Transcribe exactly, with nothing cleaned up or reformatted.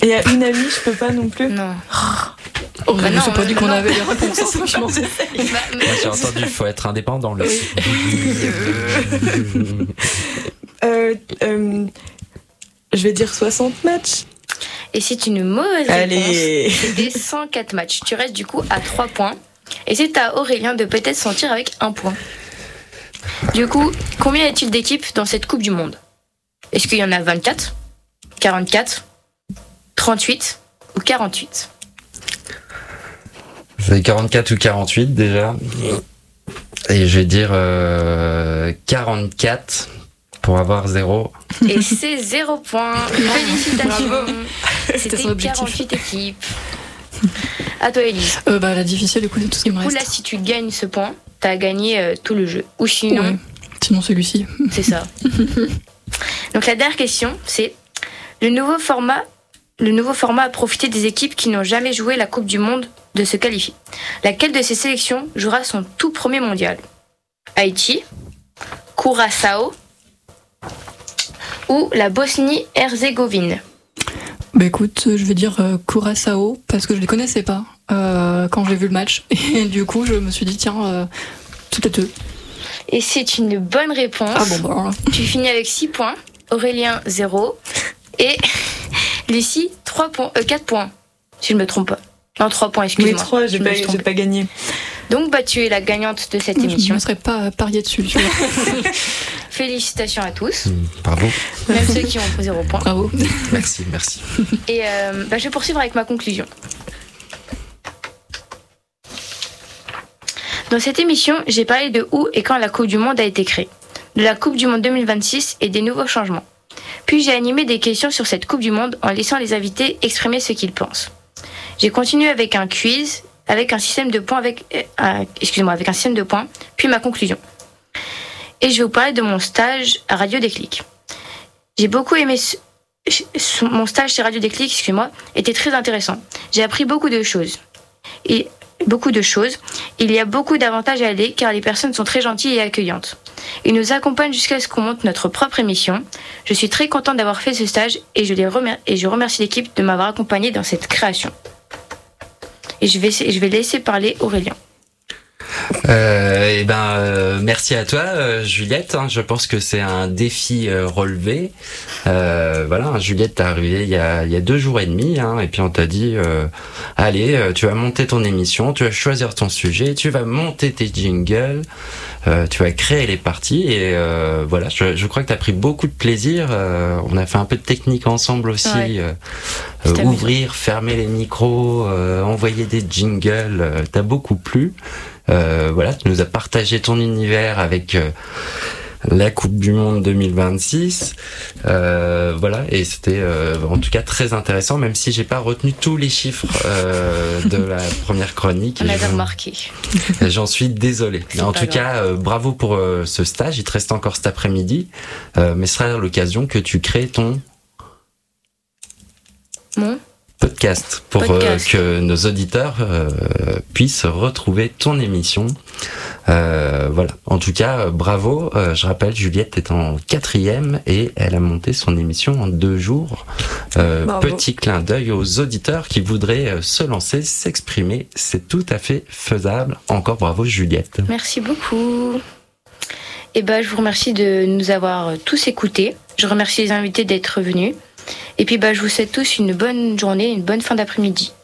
Et à une amie, je peux pas non plus. Non. Oh, Bah je non, sais pas euh, dit qu'on non. avait les réponses. Franchement. Bah, mais- Moi j'ai entendu, il faut être indépendant là. Euh, euh, je vais dire soixante matchs. Et c'est une mauvaise Allez. réponse. C'était cent quatre matchs. Tu restes du coup à trois points. Et c'est à Aurélien de peut-être sortir avec un point. Du coup, combien y a-t-il d'équipes dans cette Coupe du Monde ? Est-ce qu'il y en a vingt-quatre, quarante-quatre, trente-huit ou quarante-huit ? C'est quarante-quatre ou quarante-huit déjà. Et je vais dire euh, quarante-quatre pour avoir zéro. Et c'est zéro point. Félicitations. Bravo. C'était C'était son objectif. quarante-huit équipes. À toi, Élise. Euh, bah, la difficile, écoutez tout ce qui me Du coup, reste. là, si tu gagnes ce point, t'as gagné euh, tout le jeu. Ou sinon, Ouais. Sinon, celui-ci. c'est ça. Donc la dernière question, c'est le nouveau format. Le nouveau format a profité des équipes qui n'ont jamais joué la Coupe du Monde de se qualifier. Laquelle de ces sélections jouera son tout premier mondial ? Haïti, Curaçao ou la Bosnie-Herzégovine ? Bah écoute, je vais dire euh, Curaçao parce que je les connaissais pas euh, quand j'ai vu le match. Et du coup, je me suis dit, tiens, euh, c'est peut-être eux. Et c'est une bonne réponse. Ah bon, bah alors là. Tu finis avec six points, Aurélien zéro et Lucie trois points, euh, quatre points, si je ne me trompe pas. Non, trois points, Mais excuse-moi. trois, j'ai Je me pas, suis j'ai trompée. pas gagné. Donc, bah, tu es la gagnante de cette Je émission. ne serais pas parié dessus, tu vois. Félicitations à tous, Mmh, bravo. même ceux qui ont posé zéro point. Bravo. Merci, merci. Et euh, bah, je vais poursuivre avec ma conclusion. Dans cette émission, j'ai parlé de où et quand la Coupe du Monde a été créée, de la Coupe du Monde deux mille vingt-six et des nouveaux changements. Puis j'ai animé des questions sur cette Coupe du Monde en laissant les invités exprimer ce qu'ils pensent. J'ai continué avec un quiz, avec un système de points, avec, euh, euh, excusez-moi, avec un système de points, puis ma conclusion. Et je vais vous parler de mon stage à Radio Déclic. J'ai beaucoup aimé ce, ce- mon stage chez Radio Déclic, excusez-moi, était très intéressant. J'ai appris beaucoup de choses. Et beaucoup de choses. Il y a beaucoup d'avantages à aller car les personnes sont très gentilles et accueillantes. Ils nous accompagnent jusqu'à ce qu'on monte notre propre émission. Je suis très contente d'avoir fait ce stage et je, les remer- et je remercie l'équipe de m'avoir accompagnée dans cette création. Et je vais, je vais laisser parler Aurélien. Euh, et ben, euh, merci à toi, euh, Juliette. Hein, je pense que c'est un défi euh, relevé. Euh, voilà, hein, Juliette, t'es arrivée il y a, il y a deux jours et demi, hein, et puis on t'a dit, euh, allez, euh, tu vas monter ton émission, tu vas choisir ton sujet, tu vas monter tes jingles, euh, tu vas créer les parties, et euh, voilà, je, je crois que t'as pris beaucoup de plaisir. Euh, on a fait un peu de technique ensemble aussi. Ouais. Euh, C'était euh, ouvrir, fermer les micros, euh, envoyer des jingles, euh, t'as beaucoup plu. Euh, voilà, tu nous as partagé ton univers avec euh, la Coupe du Monde deux mille vingt-six. Euh, voilà, et c'était euh, en tout cas très intéressant, même si j'ai pas retenu tous les chiffres euh, de la première chronique. On Et avait j'en- remarqué. J'en suis désolé. C'est En pas tout grave. cas, euh, bravo pour euh, ce stage. Il te reste encore cet après-midi, euh, mais ce sera l'occasion que tu crées ton Mon podcast pour euh, Podcast. que nos auditeurs euh, puissent retrouver ton émission. Euh, voilà. En tout cas, euh, bravo. Euh, je rappelle, Juliette est en quatrième et elle a monté son émission en deux jours. Euh, Bravo. petit clin d'œil aux auditeurs qui voudraient euh, se lancer, s'exprimer. C'est tout à fait faisable. Encore bravo, Juliette. Merci beaucoup. Et ben, je vous remercie de nous avoir tous écoutés. Je remercie les invités d'être venus. Et puis, bah, je vous souhaite tous une bonne journée, une bonne fin d'après-midi.